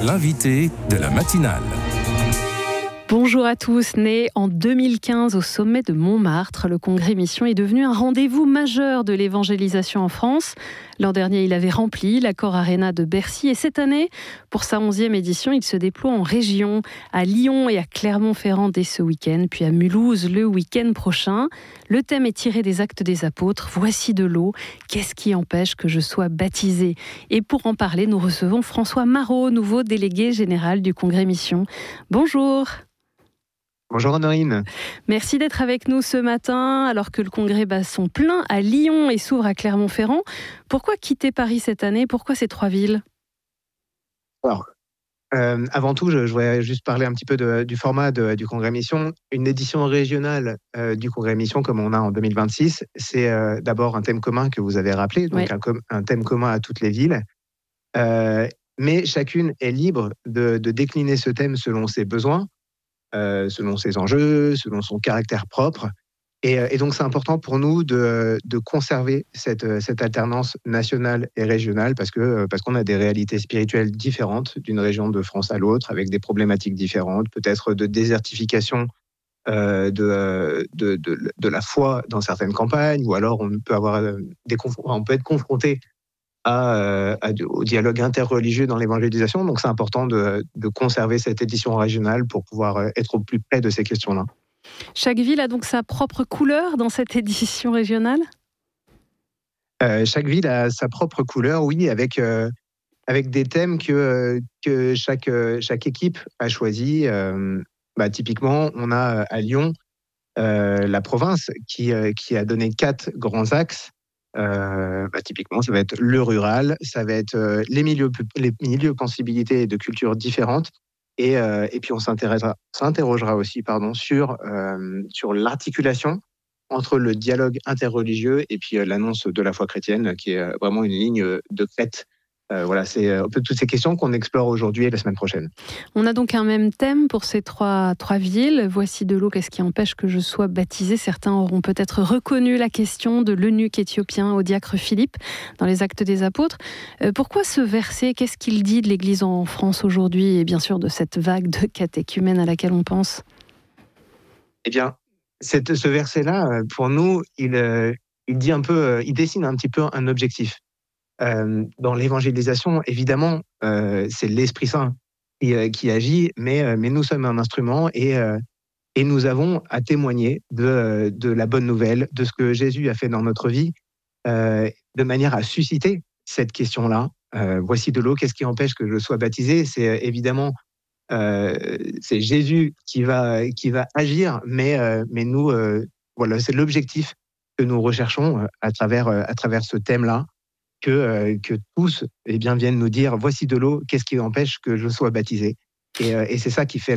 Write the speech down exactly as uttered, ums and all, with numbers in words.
l'invité de la matinale. Bonjour à tous. Né en deux mille quinze au sommet de Montmartre, le congrès Mission est devenu un rendez-vous majeur de l'évangélisation en France. L'an dernier, il avait rempli l'Accor Arena de Bercy et cette année, pour sa onzième édition, il se déploie en région, à Lyon et à Clermont-Ferrand dès ce week-end, puis à Mulhouse le week-end prochain. Le thème est tiré des Actes des Apôtres. Voici de l'eau. Qu'est-ce qui empêche que je sois baptisé ? Et pour en parler, nous recevons François Marot, nouveau délégué général du congrès Mission. Bonjour. Bonjour Honorine. Merci d'être avec nous ce matin, alors que le congrès bat son plein à Lyon et s'ouvre à Clermont-Ferrand. Pourquoi quitter Paris cette année ? Pourquoi ces trois villes ? Alors, euh, avant tout, je, je voudrais juste parler un petit peu de, du format de, du congrès Mission. Une édition régionale euh, du congrès Mission, comme on a en deux mille vingt-six, c'est euh, d'abord un thème commun que vous avez rappelé, donc ouais. un, com- un thème commun à toutes les villes. Euh, mais chacune est libre de, de décliner ce thème selon ses besoins. Euh, selon ses enjeux, selon son caractère propre. Et, et donc, c'est important pour nous de, de conserver cette, cette alternance nationale et régionale parce, que, parce qu'on a des réalités spirituelles différentes d'une région de France à l'autre, avec des problématiques différentes, peut-être de désertification euh, de, de, de, de la foi dans certaines campagnes, ou alors on peut, avoir des, on peut être confronté À, à, au dialogue interreligieux dans l'évangélisation. Donc, c'est important de, de conserver cette édition régionale pour pouvoir être au plus près de ces questions-là. Chaque ville a donc sa propre couleur dans cette édition régionale ? euh, Chaque ville a sa propre couleur, oui, avec, euh, avec des thèmes que, que chaque, chaque équipe a choisi. Euh, bah, typiquement, on a à Lyon euh, la province qui, euh, qui a donné quatre grands axes. Euh, bah, typiquement, ça va être le rural, ça va être euh, les milieux, les milieux sensibilités de cultures différentes, et, euh, et puis on s'interrogera, s'interrogera aussi pardon, sur, euh, sur l'articulation entre le dialogue interreligieux et puis euh, l'annonce de la foi chrétienne, qui est vraiment une ligne de crête. Euh, voilà, c'est un peu toutes ces questions qu'on explore aujourd'hui et la semaine prochaine. On a donc un même thème pour ces trois, trois villes. Voici de l'eau, qu'est-ce qui empêche que je sois baptisé ? Certains auront peut-être reconnu la question de l'eunuque éthiopien au diacre Philippe dans les Actes des Apôtres. Euh, pourquoi ce verset ? Qu'est-ce qu'il dit de l'Église en France aujourd'hui et bien sûr de cette vague de catéchumènes à laquelle on pense ? Eh bien, cette, ce verset-là, pour nous, il, euh, il dit un peu, il dessine un petit peu un objectif. Euh, dans l'évangélisation, évidemment, euh, c'est l'Esprit Saint qui, euh, qui agit, mais, euh, mais nous sommes un instrument et, euh, et nous avons à témoigner de, de la bonne nouvelle, de ce que Jésus a fait dans notre vie, euh, de manière à susciter cette question-là. Euh, voici de l'eau, qu'est-ce qui empêche que je sois baptisé ? C'est euh, évidemment euh, c'est Jésus qui va, qui va agir, mais, euh, mais nous, euh, voilà, c'est l'objectif que nous recherchons à travers, à travers ce thème-là. Que, euh, que tous eh bien, viennent nous dire « Voici de l'eau, qu'est-ce qui empêche que je sois baptisé ?» Et, euh, et c'est ça qui fait